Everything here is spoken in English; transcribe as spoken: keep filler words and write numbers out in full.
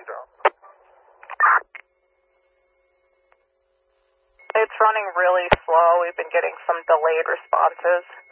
It's running really slow. We've been getting some delayed responses.